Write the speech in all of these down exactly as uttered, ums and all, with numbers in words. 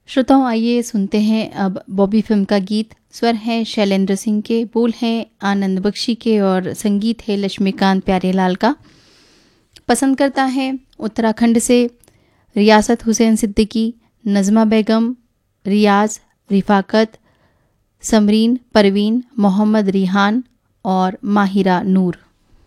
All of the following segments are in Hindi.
श्रोताओं, आइए सुनते हैं अब बॉबी फिल्म का गीत। स्वर हैं शैलेंद्र सिंह के, बोल हैं आनंद बख्शी के और संगीत है लक्ष्मीकांत प्यारेलाल का। पसंद करता है उत्तराखंड से रियासत हुसैन सिद्दीकी, नज़मा बेगम, रियाज, रिफाकत, समरीन, परवीन, मोहम्मद रिहान और माहिरा नूर।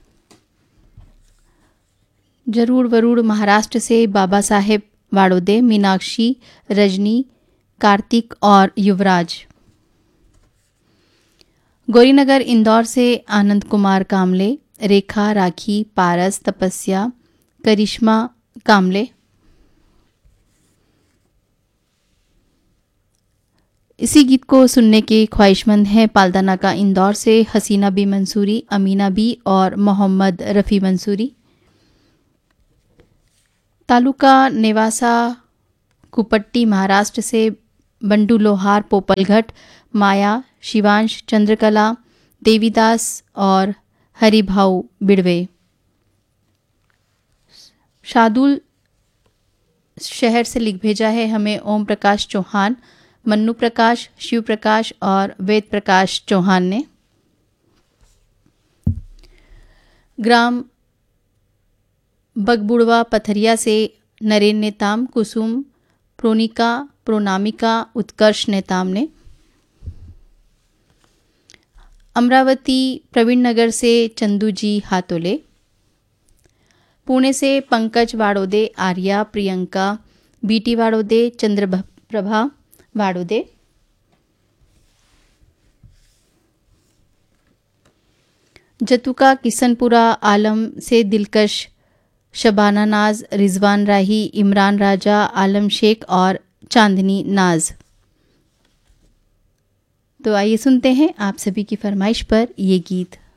जरूर वरूर महाराष्ट्र से बाबा साहेब वाड़ोदे, मीनाक्षी, रजनी, कार्तिक और युवराज। गौरीनगर इंदौर से आनंद कुमार कामले, रेखा, राखी, पारस, तपस्या, करिश्मा कामले। इसी गीत को सुनने के ख्वाहिशमंद हैं पाल्दाना का इंदौर से हसीना बी मंसूरी, अमीना बी और मोहम्मद रफ़ी मंसूरी। तालुका नेवासा कुपट्टी महाराष्ट्र से बंडू लोहार, पोपलघट, माया, शिवांश, चंद्रकला, देवीदास और हरिभाऊ बिड़वे। शादुल शहर से लिख भेजा है हमें ओम प्रकाश चौहान, मन्नू प्रकाश, शिव प्रकाश और वेद प्रकाश चौहान ने। ग्राम बगबुड़वा पथरिया से नरेन नेताम, कुसुम, प्रोनिका, प्रोनामिका, उत्कर्ष नेताम ने। अमरावती प्रवीण नगर से चंदू जी हातोले। पुणे से पंकज वाड़ोदे, आर्या, प्रियंका, बीटी वाड़ोदे, चंद्रप्रभा वाड़ोदे। जतुका किसनपुरा आलम से दिलकश, शबाना नाज, रिजवान राही, इमरान राजा, आलम शेख और चांदनी नाज। तो आइए सुनते हैं आप सभी की फरमाइश पर ये गीत।